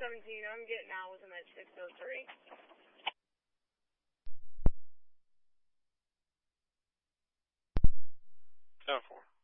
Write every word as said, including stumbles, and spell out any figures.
seventeen, I'm getting out with him at six oh three. ten four.